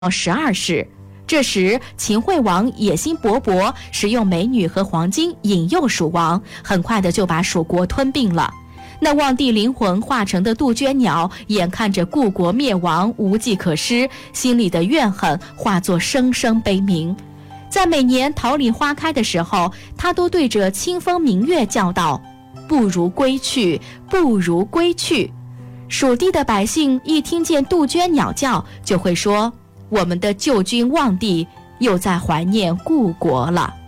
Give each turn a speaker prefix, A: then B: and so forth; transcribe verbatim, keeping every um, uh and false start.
A: 十二世。这时秦惠王野心勃勃，使用美女和黄金引诱蜀王，很快的就把蜀国吞并了。那望帝灵魂化成的杜鹃鸟，眼看着故国灭亡，无计可施，心里的怨恨化作声声悲鸣。在每年桃李花开的时候，他都对着清风明月叫道：不如归去，不如归去。蜀地的百姓一听见杜鹃鸟叫，就会说，我们的旧君望帝又在怀念故国了。